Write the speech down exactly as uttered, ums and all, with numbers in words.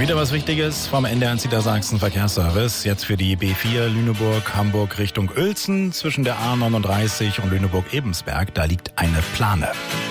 Wieder was Wichtiges vom N D R Niedersachsen Verkehrsservice. Jetzt für die B vier Lüneburg, Hamburg Richtung Uelzen zwischen der A neununddreißig und Lüneburg-Ebensberg. Da liegt eine Plane.